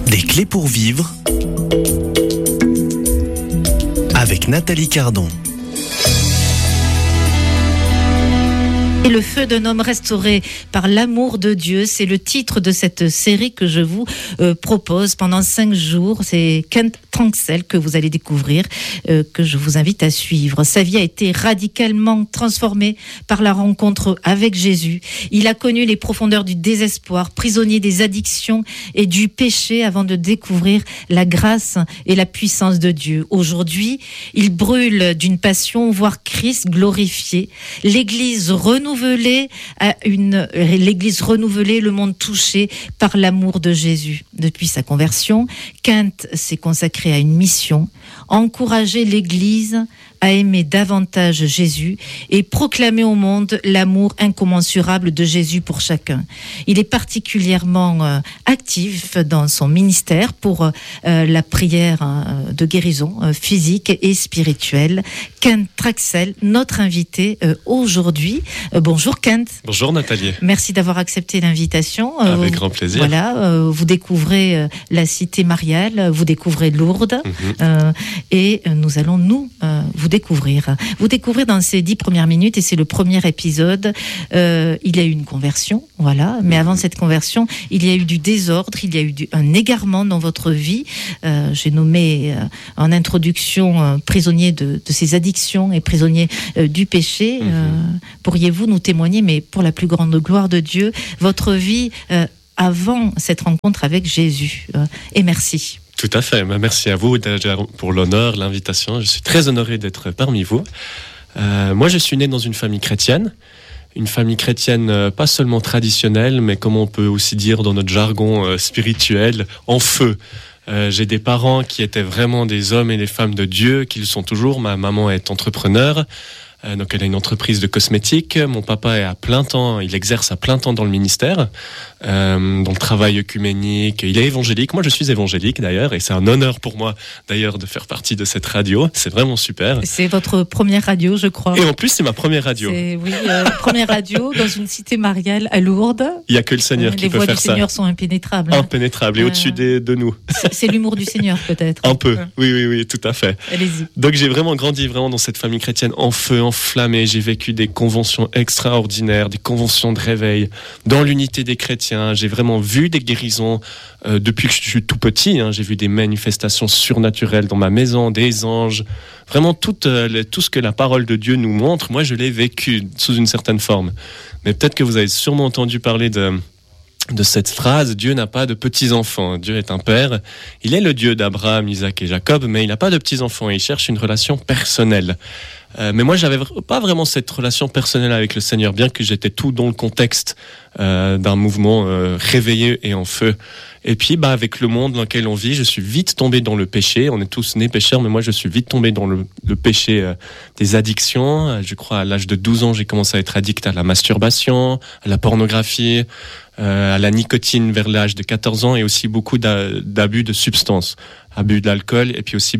Des clés pour vivre avec Nathalie Cardon. Et le feu d'un homme restauré par l'amour de Dieu, c'est le titre de cette série que je vous propose pendant 5 jours. C'est Kent Tranxel que vous allez découvrir, que je vous invite à suivre. Sa vie a été radicalement transformée par la rencontre avec Jésus. Il a connu les profondeurs du désespoir, prisonnier des addictions et du péché avant de découvrir la grâce et la puissance de Dieu. Aujourd'hui, il brûle d'une passion voir Christ glorifié. L'Église renouvelée, le monde touché par l'amour de Jésus. Depuis sa conversion, Kent s'est consacré à une mission, encourager l'Église à aimer davantage Jésus et proclamer au monde l'amour incommensurable de Jésus pour chacun. Il est particulièrement actif dans son ministère pour la prière de guérison physique et spirituelle. Kent Tranxel, notre invité aujourd'hui. Bonjour Kent. Bonjour Nathalie. Merci d'avoir accepté l'invitation. Avec grand plaisir. Voilà, vous découvrez la cité mariale, vous découvrez Lourdes et nous allons vous découvrir dans ces 10 premières minutes, et c'est le premier épisode. Il y a eu une conversion, voilà, mais avant cette conversion, il y a eu du désordre, il y a eu un égarement dans votre vie. J'ai nommé en introduction prisonnier de ces addictions et prisonnier du péché. Pourriez-vous nous témoigner, mais pour la plus grande gloire de Dieu, votre vie avant cette rencontre avec Jésus? Et merci. Tout à fait. Merci à vous pour l'honneur, l'invitation. Je suis très honoré d'être parmi vous. Moi, je suis né dans une famille chrétienne. Une famille chrétienne pas seulement traditionnelle, mais comme on peut aussi dire dans notre jargon spirituel, en feu. J'ai des parents qui étaient vraiment des hommes et des femmes de Dieu, qui le sont toujours. Ma maman est entrepreneur. Donc elle a une entreprise de cosmétiques. Mon papa est à plein temps, il exerce à plein temps dans le ministère, dans le travail œcuménique. Il est évangélique. Moi, je suis évangélique d'ailleurs, et c'est un honneur pour moi d'ailleurs de faire partie de cette radio. C'est vraiment super. C'est votre première radio, je crois. Et en plus, c'est ma première radio. Oui, première radio dans une cité mariale à Lourdes. Il n'y a que le Seigneur qui peut faire ça. Les voix du Seigneur sont impénétrables. Impénétrables, et au-dessus de nous. C'est l'humour du Seigneur, peut-être. Un peu, oui, tout à fait. Allez-y. Donc j'ai vraiment grandi dans cette famille chrétienne en feu, enflammé. J'ai vécu des conventions extraordinaires, des conventions de réveil dans l'unité des chrétiens. J'ai vraiment vu des guérisons depuis que je suis tout petit. J'ai vu des manifestations surnaturelles dans ma maison, des anges. Vraiment tout ce que la parole de Dieu nous montre, moi je l'ai vécu sous une certaine forme. Mais peut-être que vous avez sûrement entendu parler de cette phrase: Dieu n'a pas de petits-enfants. Dieu est un père. Il est le Dieu d'Abraham, Isaac et Jacob, mais il n'a pas de petits-enfants. Il cherche une relation personnelle. Mais moi, j'avais pas vraiment cette relation personnelle avec le Seigneur, bien que j'étais tout dans le contexte d'un mouvement réveillé et en feu. Et puis, avec le monde dans lequel on vit, je suis vite tombé dans le péché. On est tous nés pécheurs, mais moi, je suis vite tombé dans le péché des addictions. Je crois, à l'âge de 12 ans, j'ai commencé à être addict à la masturbation, à la pornographie, à la nicotine vers l'âge de 14 ans, et aussi beaucoup d'abus de substances. Abus de l'alcool, et puis aussi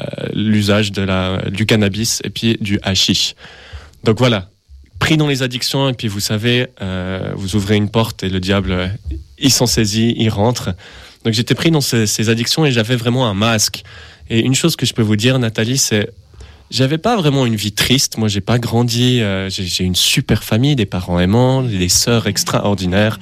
l'usage du cannabis, et puis du hashish. Donc voilà, pris dans les addictions, et puis vous savez, vous ouvrez une porte et le diable, il s'en saisit, il rentre. Donc j'étais pris dans ces addictions, et j'avais vraiment un masque. Et une chose que je peux vous dire, Nathalie, c'est j'avais pas vraiment une vie triste. Moi, j'ai pas grandi. J'ai une super famille, des parents aimants, des sœurs extraordinaires,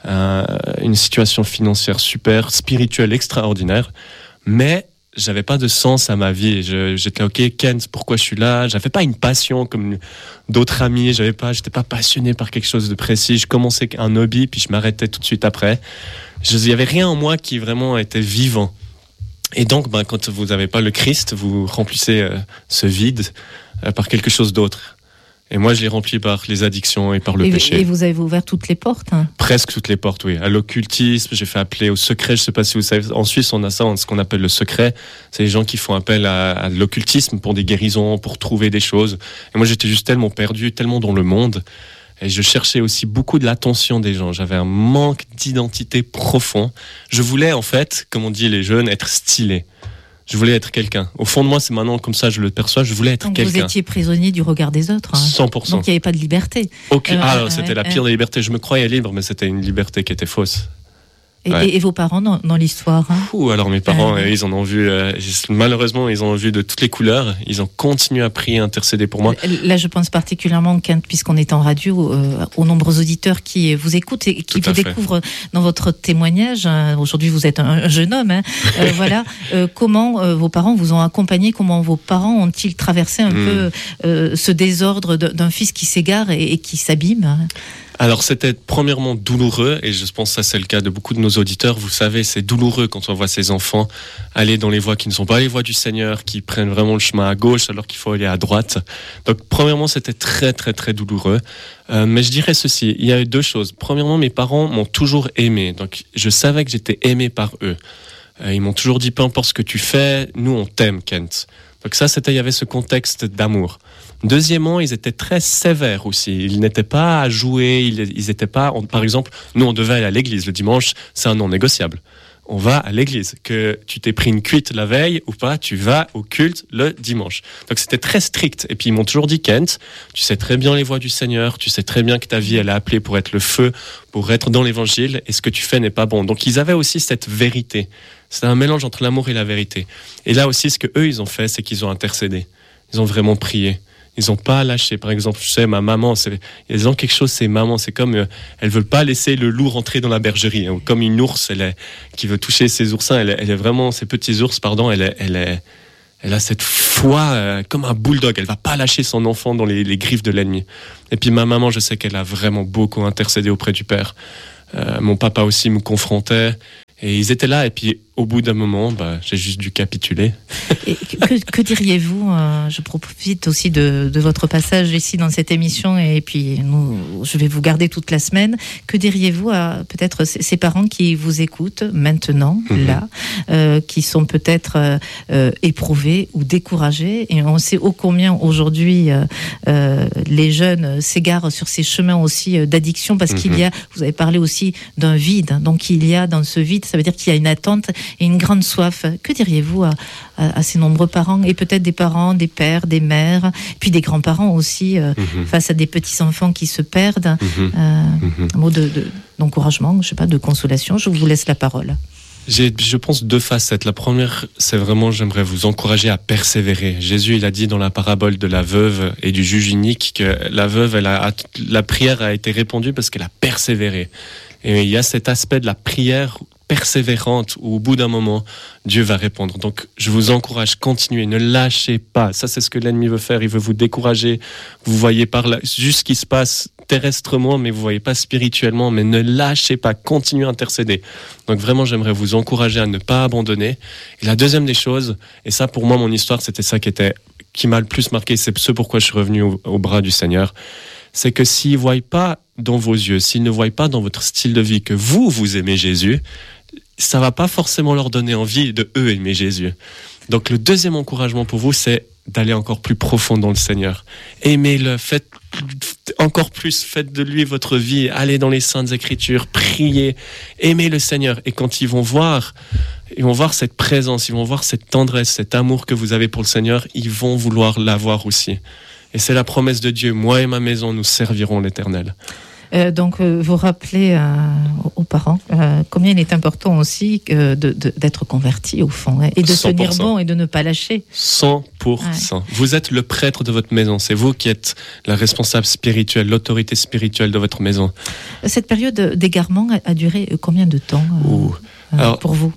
une situation financière super, spirituelle extraordinaire. Mais j'avais pas de sens à ma vie. J'étais OK, Kent, pourquoi je suis là? J'avais pas une passion comme d'autres amis. J'étais pas passionné par quelque chose de précis. Je commençais un hobby, puis je m'arrêtais tout de suite après. Il y avait rien en moi qui vraiment était vivant. Et donc, quand vous n'avez pas le Christ, vous remplissez ce vide par quelque chose d'autre. Et moi, je l'ai rempli par les addictions et par le péché. Et vous avez ouvert toutes les portes, Presque toutes les portes, oui. À l'occultisme, j'ai fait appeler au secret. Je ne sais pas si vous savez, en Suisse, on a ça, ce qu'on appelle le secret. C'est les gens qui font appel à l'occultisme pour des guérisons, pour trouver des choses. Et moi, j'étais juste tellement perdu, tellement dans le monde. Et je cherchais aussi beaucoup de l'attention des gens. J'avais un manque d'identité profond. Je voulais, en fait, comme on dit les jeunes, être stylé. Je voulais être quelqu'un. Au fond de moi, c'est maintenant comme ça je le perçois, je voulais être donc quelqu'un. Vous étiez prisonnier du regard des autres. 100%. Donc il n'y avait pas de liberté. C'était la pire des libertés. Je me croyais libre, mais c'était une liberté qui était fausse. Et vos parents dans l'histoire Alors mes parents, ils en ont vu, malheureusement, ils en ont vu de toutes les couleurs. Ils ont continué à prier, à intercéder pour moi. Là, je pense particulièrement, puisqu'on est en radio, aux nombreux auditeurs qui vous écoutent et qui vous découvrent dans votre témoignage. Aujourd'hui, vous êtes un jeune homme. Voilà. Comment vos parents vous ont accompagné? Comment vos parents ont-ils traversé un peu ce désordre d'un fils qui s'égare et qui s'abîme? Alors c'était premièrement douloureux, et je pense que ça c'est le cas de beaucoup de nos auditeurs. Vous savez, c'est douloureux quand on voit ces enfants aller dans les voies qui ne sont pas les voies du Seigneur, qui prennent vraiment le chemin à gauche alors qu'il faut aller à droite. Donc premièrement, c'était très très très douloureux. Mais je dirais ceci, il y a eu deux choses. Premièrement, mes parents m'ont toujours aimé, donc je savais que j'étais aimé par eux. Ils m'ont toujours dit, peu importe ce que tu fais, nous on t'aime, Kent. Donc ça, il y avait ce contexte d'amour. Deuxièmement, ils étaient très sévères aussi. Ils n'étaient pas à jouer, ils étaient pas... par exemple, nous, on devait aller à l'église le dimanche, c'est un non négociable. On va à l'église. Que tu t'aies pris une cuite la veille ou pas, tu vas au culte le dimanche. Donc c'était très strict. Et puis ils m'ont toujours dit, Kent, tu sais très bien les voies du Seigneur, tu sais très bien que ta vie, elle est appelée pour être le feu, pour être dans l'évangile, et ce que tu fais n'est pas bon. Donc ils avaient aussi cette vérité. C'est un mélange entre l'amour et la vérité. Et là aussi, ce qu'eux, ils ont fait, c'est qu'ils ont intercédé. Ils ont vraiment prié. Ils n'ont pas lâché. Par exemple, je sais, ma maman, ils ont quelque chose, c'est maman, c'est comme, elles veulent pas laisser le loup rentrer dans la bergerie. Hein. Comme une ours, qui veut toucher ses oursins, elle est vraiment, ces petits ours, pardon, elle a cette foi comme un bulldog. Elle va pas lâcher son enfant dans les griffes de l'ennemi. Et puis ma maman, je sais qu'elle a vraiment beaucoup intercédé auprès du Père. Mon papa aussi me confrontait. Et ils étaient là, et puis au bout d'un moment, j'ai juste dû capituler. Et que diriez-vous, je profite aussi de votre passage ici dans cette émission, et puis je vais vous garder toute la semaine, que diriez-vous à peut-être ces parents qui vous écoutent maintenant, là, qui sont peut-être éprouvés ou découragés, et on sait ô combien aujourd'hui les jeunes s'égarent sur ces chemins aussi d'addiction, parce qu'il y a, vous avez parlé aussi d'un vide, donc il y a dans ce vide, ça veut dire qu'il y a une attente et une grande soif. Que diriez-vous à ces nombreux parents, et peut-être des parents, des pères, des mères, puis des grands-parents aussi, face à des petits-enfants qui se perdent? Un mot d'encouragement, je sais pas, de consolation. Je vous laisse la parole. Je pense deux facettes. La première, c'est vraiment, j'aimerais vous encourager à persévérer. Jésus, il a dit dans la parabole de la veuve et du juge unique que la veuve, la prière a été répondue parce qu'elle a persévéré. Et il y a cet aspect de la prière persévérante où au bout d'un moment, Dieu va répondre. Donc, je vous encourage, continuez, ne lâchez pas. Ça, c'est ce que l'ennemi veut faire. Il veut vous décourager. Vous voyez par là juste ce qui se passe terrestrement, mais vous voyez pas spirituellement. Mais ne lâchez pas, continuez à intercéder. Donc, vraiment, j'aimerais vous encourager à ne pas abandonner. Et la deuxième des choses, et ça, pour moi, mon histoire, c'était ça qui m'a le plus marqué. C'est ce pourquoi je suis revenu au bras du Seigneur. C'est que s'ils ne voient pas dans vos yeux, s'ils ne voient pas dans votre style de vie que vous aimez Jésus, ça ne va pas forcément leur donner envie de eux aimer Jésus. Donc le deuxième encouragement pour vous, c'est d'aller encore plus profond dans le Seigneur. Aimez-le, faites encore plus, faites de lui votre vie, allez dans les Saintes Écritures, priez, aimez le Seigneur. Et quand ils vont voir cette présence, ils vont voir cette tendresse, cet amour que vous avez pour le Seigneur, ils vont vouloir l'avoir aussi. Et c'est la promesse de Dieu, moi et ma maison, nous servirons l'Éternel. Donc, vous rappelez aux parents combien il est important aussi d'être converti au fond, et de 100%. Tenir bon et de ne pas lâcher. 100%. Ouais. Vous êtes le prêtre de votre maison. C'est vous qui êtes la responsable spirituelle, l'autorité spirituelle de votre maison. Cette période d'égarement a duré combien de temps alors, pour vous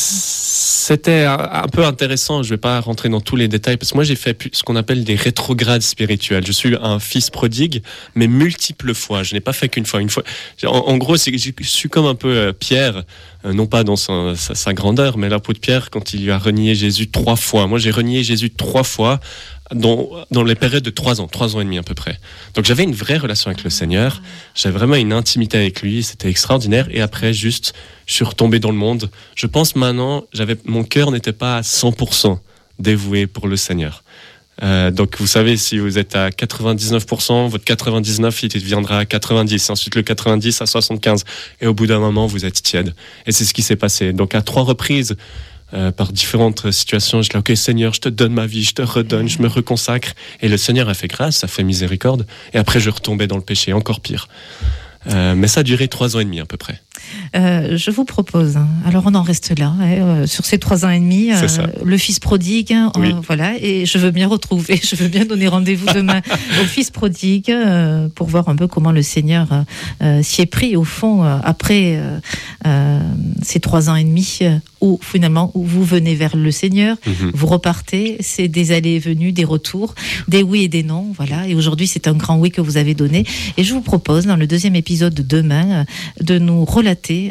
C'était un peu intéressant. Je ne vais pas rentrer dans tous les détails parce que moi j'ai fait ce qu'on appelle des rétrogrades spirituels. Je suis un fils prodigue, mais multiples fois. Je n'ai pas fait qu'une fois. En gros, je suis comme un peu Pierre, non pas dans sa grandeur, mais l'apôtre Pierre quand il lui a renié Jésus 3 fois. Moi j'ai renié Jésus 3 fois. Dans les périodes de 3 ans et demi à peu près. Donc j'avais une vraie relation avec le Seigneur, j'avais vraiment une intimité avec lui, c'était extraordinaire. Et après, juste, je suis retombé dans le monde. Je pense maintenant, mon cœur n'était pas à 100% dévoué pour le Seigneur. Donc vous savez, si vous êtes à 99%, votre 99 il deviendra à 90, ensuite le 90 à 75, et au bout d'un moment vous êtes tiède. Et c'est ce qui s'est passé. Donc à 3 reprises, par différentes situations, je dis ok Seigneur, je te donne ma vie, je te redonne, je me reconsacre, et le Seigneur a fait grâce, a fait miséricorde, et après je retombais dans le péché, encore pire. Mais ça a duré 3 ans et demi à peu près. Je vous propose, alors on en reste là, sur ces 3 ans et demi, le fils prodigue, oui. Voilà, et je veux bien donner rendez-vous demain au fils prodigue pour voir un peu comment le Seigneur s'y est pris au fond après ces 3 ans et demi où finalement où vous venez vers le Seigneur, vous repartez, c'est des allées et venues, des retours, des oui et des non, voilà, et aujourd'hui c'est un grand oui que vous avez donné, et je vous propose dans le 2e épisode de demain de nous relater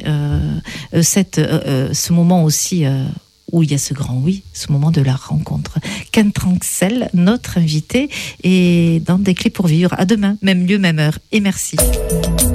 ce moment aussi où il y a ce grand oui, ce moment de la rencontre. Ken Tranxel, notre invité, et dans Des Clés pour Vivre. À demain, même lieu, même heure, et merci.